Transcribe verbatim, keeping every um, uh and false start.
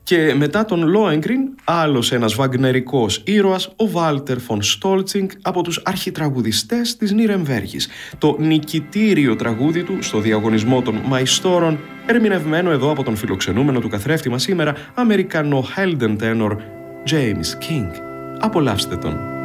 Και μετά τον Λόενγκριν, άλλος ένας βαγνερικός ήρωας, ο Βάλτερ φον Στόλτσινγκ, από τους αρχιτραγουδιστές της Νιρεμβέργης. Το νικητήριο τραγούδι του στο διαγωνισμό των μαϊστόρων, ερμηνευμένο εδώ από τον φιλοξενούμενο του καθρέφτη μας σήμερα, Αμερικανό Helden tenor James King. Απολαύστε τον.